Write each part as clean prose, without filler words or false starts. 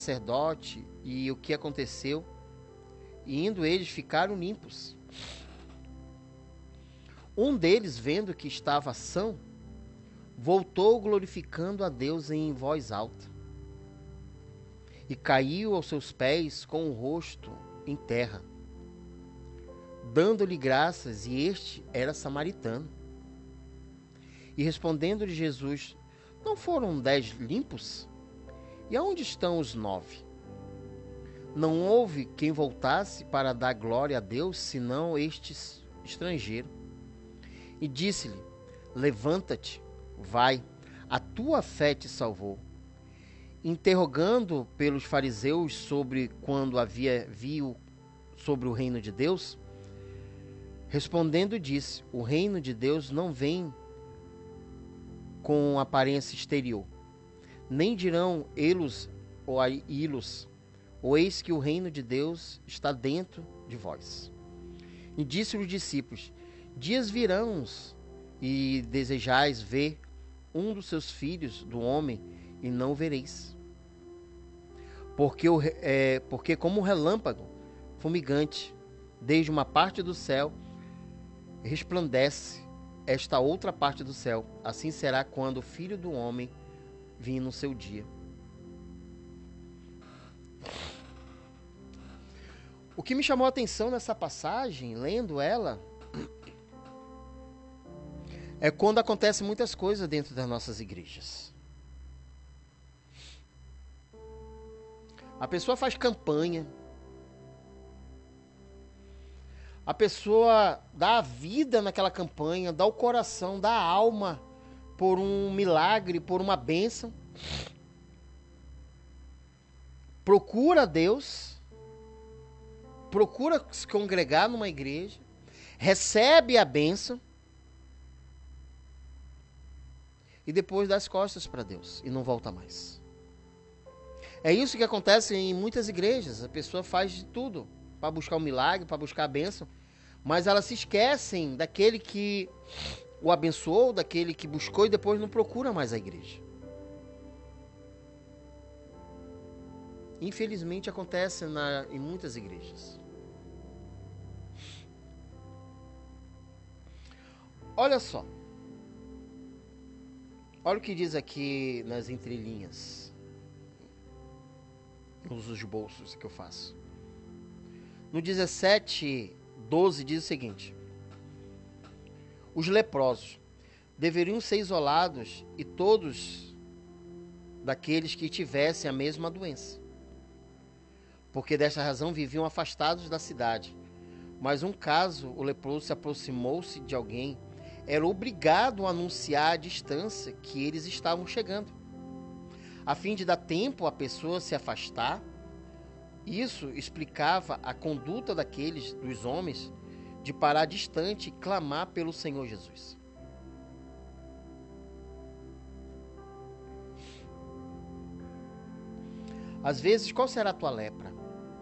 sacerdote e o que aconteceu, e indo eles ficaram limpos. Um deles, vendo que estava são, voltou glorificando a Deus em voz alta, e caiu aos seus pés com o rosto em terra, dando-lhe graças, e este era samaritano. E respondendo-lhe Jesus: não foram 10 limpos? E aonde estão os 9? Não houve quem voltasse para dar glória a Deus, senão este estrangeiro. E disse-lhe: levanta-te, vai, a tua fé te salvou. Interrogando pelos fariseus sobre quando viu sobre o reino de Deus, respondendo disse: o reino de Deus não vem com aparência exterior, nem dirão elos ou ilos, ou eis que o reino de Deus está dentro de vós. E disse os discípulos: dias virão e desejais ver um dos seus filhos do homem, e não o vereis. Porque como um relâmpago fumegante, desde uma parte do céu, resplandece esta outra parte do céu, assim será quando o Filho do Homem vir no seu dia. O que me chamou a atenção nessa passagem, lendo ela, é quando acontecem muitas coisas dentro das nossas igrejas. A pessoa faz campanha, a pessoa dá a vida naquela campanha, dá o coração, dá a alma por um milagre, por uma bênção. Procura Deus, procura se congregar numa igreja, recebe a bênção e depois dá as costas para Deus e não volta mais. É isso que acontece em muitas igrejas. A pessoa faz de tudo para buscar o milagre, para buscar a bênção, mas elas se esquecem daquele que o abençoou, daquele que buscou, e depois não procura mais a igreja. Infelizmente acontece em muitas igrejas. Olha só. Olha o que diz aqui nas entrelinhas, nos esboços que eu faço. No 17:12 diz o seguinte: os leprosos deveriam ser isolados, e todos daqueles que tivessem a mesma doença, porque desta razão viviam afastados da cidade. Mas um caso, o leproso se aproximou-se de alguém, era obrigado a anunciar à distância que eles estavam chegando, a fim de dar tempo à pessoa se afastar. Isso explicava a conduta dos homens, de parar distante e clamar pelo Senhor Jesus. Às vezes, qual será a tua lepra?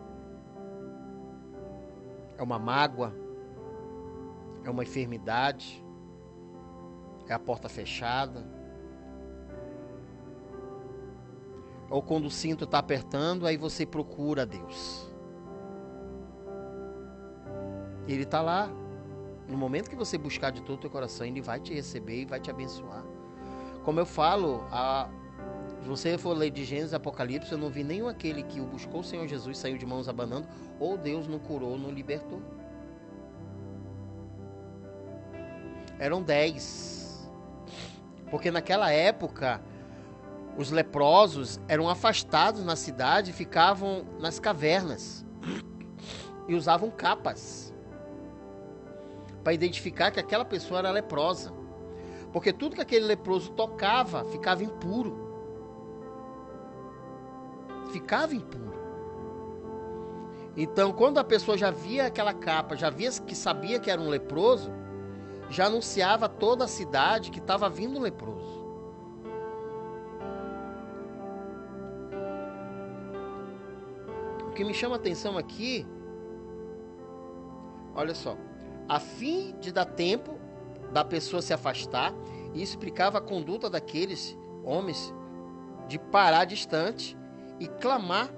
É uma mágoa? É uma enfermidade? É a porta fechada? Ou quando o cinto está apertando, aí você procura a Deus. Ele está lá. No momento que você buscar de todo o teu coração, Ele vai te receber e vai te abençoar. Como eu falo, se você for ler de Gênesis e Apocalipse, eu não vi nenhum aquele que o buscou o Senhor Jesus saiu de mãos abanando, ou Deus não curou, não libertou. Eram 10. Porque naquela época, os leprosos eram afastados na cidade, ficavam nas cavernas e usavam capas para identificar que aquela pessoa era leprosa, porque tudo que aquele leproso tocava ficava impuro. Então, quando a pessoa já via aquela capa, já via que sabia que era um leproso, já anunciava a toda a cidade que estava vindo um leproso. O que me chama a atenção aqui, olha só, a fim de dar tempo da pessoa se afastar, e explicava a conduta daqueles homens de parar distante e clamar